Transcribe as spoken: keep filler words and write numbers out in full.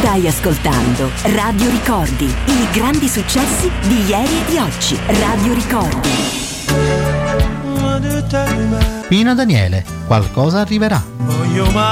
Stai ascoltando Radio Ricordi, i grandi successi di ieri e di oggi. Radio Ricordi. Pino Daniele, qualcosa arriverà.